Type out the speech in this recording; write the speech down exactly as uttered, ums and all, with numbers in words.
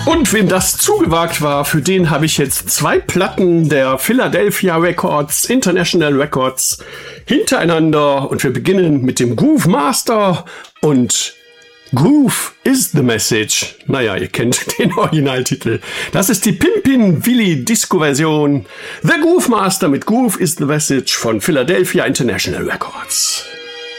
Und wem das zugewagt war, für den habe ich jetzt zwei Platten der Philadelphia Records, International Records, hintereinander. Und wir beginnen mit dem Groove Master und Groove is the Message. Naja, ihr kennt den Originaltitel. Das ist die Pimpin' Willi Disco-Version. The Groove Master mit Groove is the Message von Philadelphia International Records.